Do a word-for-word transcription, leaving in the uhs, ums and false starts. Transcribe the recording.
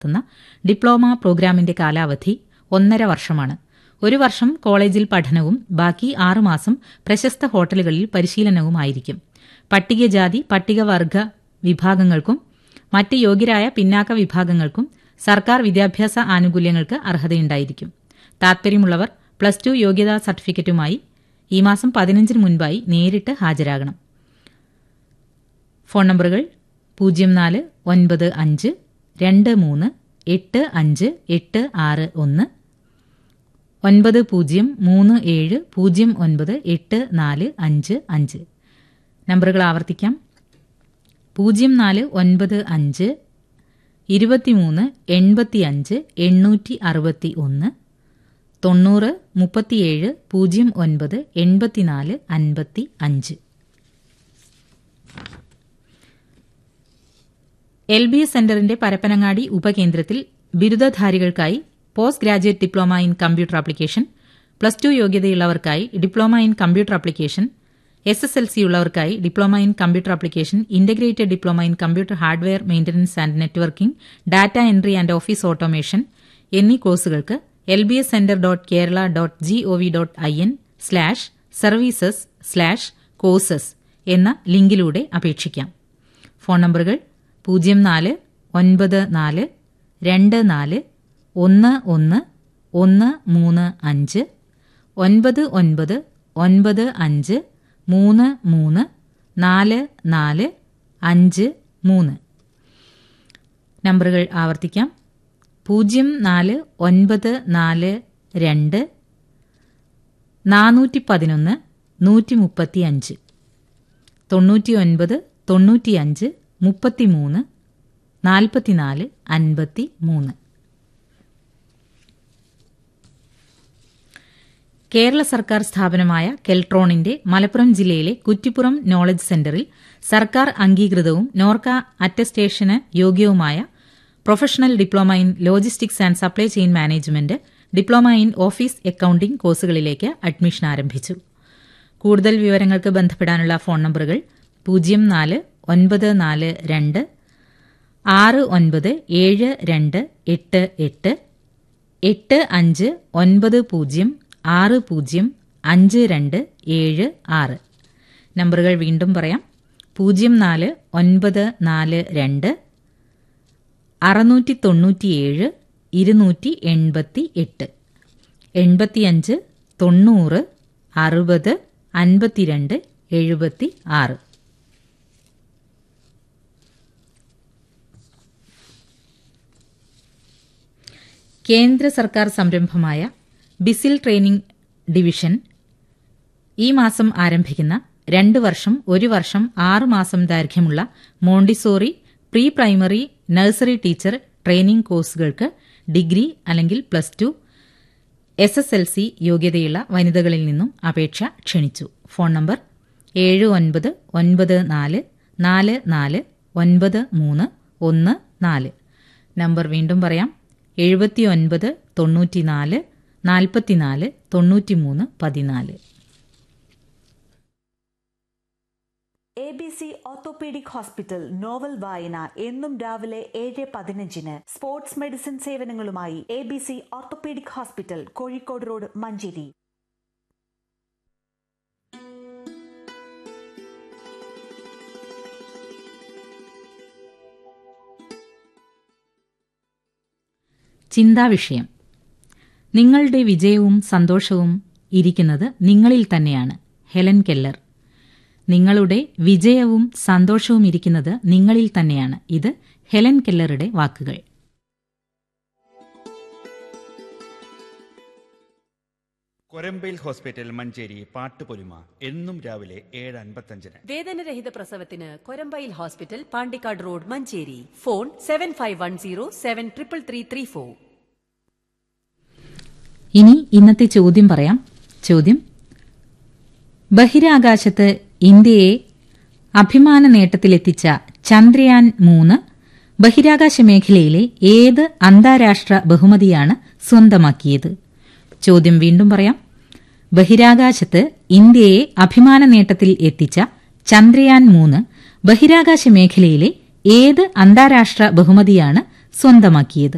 നടത്തുന്ന ഡിപ്ലോമ പ്രോഗ്രാമിന്റെ കാലാവധി ഒന്നര വർഷമാണ്. ഒരു വർഷം കോളേജിൽ പഠനവും ബാക്കി ആറുമാസം പ്രശസ്ത ഹോട്ടലുകളിൽ പരിശീലനവുമായിരിക്കും. പട്ടികജാതി പട്ടികവർഗ വിഭാഗങ്ങൾക്കും മറ്റ് യോഗ്യരായ പിന്നാക്ക വിഭാഗങ്ങൾക്കും സർക്കാർ വിദ്യാഭ്യാസ ആനുകൂല്യങ്ങൾക്ക് അർഹതയുണ്ടായിരിക്കും. താൽപര്യമുള്ളവർ പ്ലസ് ടു യോഗ്യതാ സർട്ടിഫിക്കറ്റുമായി ഈ മാസം പതിനഞ്ചിന് മുൻപായി നേരിട്ട് ഹാജരാകണം. ഫോൺ നമ്പറുകൾ പൂജ്യം നാല് ഒൻപത് അഞ്ച് രണ്ട് മൂന്ന് എട്ട് അഞ്ച് എട്ട് ആറ് ഒന്ന്, ഒൻപത് പൂജ്യം മൂന്ന് ഏഴ് പൂജ്യം ഒൻപത് എട്ട് നാല് അഞ്ച് അഞ്ച്. നമ്പറുകൾ ആവർത്തിക്കാം. പൂജ്യം നാല് ഒൻപത് അഞ്ച് ഇരുപത്തിമൂന്ന് എൺപത്തിയഞ്ച് എണ്ണൂറ്റി അറുപത്തി ഒന്ന്, തൊണ്ണൂറ് മുപ്പത്തിയേഴ് പൂജ്യം ഒൻപത് എൺപത്തിനാല് അൻപത്തി അഞ്ച്. എൽ ബി എസ് സെന്ററിന്റെ Parappanangadi ഉപകേന്ദ്രത്തിൽ ബിരുദധാരികൾക്കായി post graduate diploma in computer application, plus two യോഗ്യതയുള്ളവർക്കായി diploma in computer application, S S L C ഉള്ളവർക്കായി diploma in computer application, integrated diploma in computer hardware maintenance and networking, data entry and office automation എന്നീ കോഴ്സുകൾക്ക് L B S centre dot Kerala dot G O V dot I N slash services slash courses എന്ന ലിങ്കിലൂടെ അപേക്ഷിക്കാം. Phone നമ്പറുകൾ പൂജ്യം നാല് ഒൻപത് നാല് രണ്ട് നാല് ഒന്ന് ഒന്ന് ഒന്ന് മൂന്ന് അഞ്ച്, ഒൻപത് ഒൻപത് ഒൻപത് അഞ്ച് മൂന്ന് മൂന്ന് നാല് നാല് അഞ്ച് മൂന്ന്. നമ്പറുകൾ ആവർത്തിക്കാം. പൂജ്യം നാല് ഒൻപത് നാല് രണ്ട് നാനൂറ്റി പതിനൊന്ന് നൂറ്റി മുപ്പത്തി അഞ്ച്, തൊണ്ണൂറ്റി ഒൻപത് തൊണ്ണൂറ്റിയഞ്ച് മുപ്പത്തിമൂന്ന് നാൽപ്പത്തിനാല് അൻപത്തി മൂന്ന്. കേരള സർക്കാർ സ്ഥാപനമായ കെൽട്രോണിന്റെ മലപ്പുറം ജില്ലയിലെ കുറ്റിപ്പുറം നോളജ് സെന്ററിൽ സർക്കാർ അംഗീകൃതവും Norka അറ്റസ്റ്റേഷന് യോഗ്യവുമായ professional diploma in logistics and supply chain management, diploma in office accounting കോഴ്സുകളിലേക്ക് അഡ്മിഷൻ ആരംഭിച്ചു. കൂടുതൽ വിവരങ്ങൾക്ക് ബന്ധപ്പെടാനുള്ള ഫോൺ നമ്പറുകൾ പൂജ്യം നാല് ഒൻപത് നാല് രണ്ട് ആറ് ഒൻപത് ഏഴ് രണ്ട് എട്ട് എട്ട്, എട്ട് അഞ്ച് ഒൻപത് പൂജ്യം ആറ് പൂജ്യം അഞ്ച് രണ്ട് ഏഴ് ആറ്. നമ്പറുകൾ വീണ്ടും പറയാം. പൂജ്യം നാല് ഒൻപത് നാല് രണ്ട് അറുന്നൂറ്റി തൊണ്ണൂറ്റിയേഴ് ഇരുന്നൂറ്റി എൺപത്തി എട്ട്, എൺപത്തിയഞ്ച് തൊണ്ണൂറ് അറുപത് അൻപത്തിരണ്ട് എഴുപത്തി ആറ്. കേന്ദ്ര സർക്കാർ സംരംഭമായ ബിസിൽ ട്രെയിനിംഗ് ഡിവിഷൻ ഈ മാസം ആരംഭിക്കുന്ന രണ്ട് വർഷം ഒരു വർഷം ആറ് മാസം ദൈർഘ്യമുള്ള Montessori pre primary nursery teacher training കോഴ്സുകൾക്ക് ഡിഗ്രി അല്ലെങ്കിൽ plus two S S L C യോഗ്യതയുള്ള വനിതകളിൽ നിന്നും അപേക്ഷ ക്ഷണിച്ചു. ഫോൺ നമ്പർ ഏഴ് ഒൻപത് ഒൻപത് നാല് നാല് നാല് ഒൻപത് മൂന്ന് ഒന്ന് നാല്. നമ്പർ വീണ്ടും പറയാം. എഴുപത്തിയൊൻപത് തൊണ്ണൂറ്റിനാല് നാൽപ്പത്തിനാല് തൊണ്ണൂറ്റിമൂന്ന് പതിനാല്. A B C orthopaedic hospital novel വായന എന്നും രാവിലെ ഏഴ് പതിനഞ്ചിന്. Sports medicine സേവനങ്ങളുമായി A B C orthopaedic hospital, Kozhikode road, Manjeri. ചിന്താവിഷയം. നിങ്ങളുടെ വിജയവും സന്തോഷവും ഇരിക്കുന്നത് നിങ്ങളിൽ തന്നെയാണ്. Helen Keller. നിങ്ങളുടെ വിജയവും സന്തോഷവും ഇരിക്കുന്നത് നിങ്ങളിൽ തന്നെയാണ്. ഇത് ഹെലൻ കെല്ലറുടെ വാക്കുകൾ. കൊരമ്പയിൽ ഹോസ്പിറ്റൽ, മഞ്ചേരി. പാട്ടുപൊലിമ എന്നും രാവിലെ ഏഴ് അൻപത്തഞ്ചിന്. വേദനരഹിത പ്രസവത്തിന് Korambayil hospital, Pandikkad road, Manjeri. Phone seven five one zero seven triple three three four. ഇനി ഇന്നത്തെ ചോദ്യം പറയാം. ചോദ്യം: ബഹിരാകാശത്ത് ഇന്ത്യയെ അഭിമാന നേട്ടത്തിലെത്തിച്ച ചന്ദ്രയാൻ മൂന്ന് ബഹിരാകാശ മേഖലയിലെ ഏത് അന്താരാഷ്ട്ര ബഹുമതിയാണ് സ്വന്തമാക്കിയത്? ചോദ്യം വീണ്ടും പറയാം. ബഹിരാകാശത്ത് ഇന്ത്യയെ അഭിമാന നേട്ടത്തിൽ എത്തിച്ച ചന്ദ്രയാൻ മൂന്ന് ബഹിരാകാശ മേഖലയിലെ ഏത് അന്താരാഷ്ട്ര ബഹുമതിയാണ് സ്വന്തമാക്കിയത്?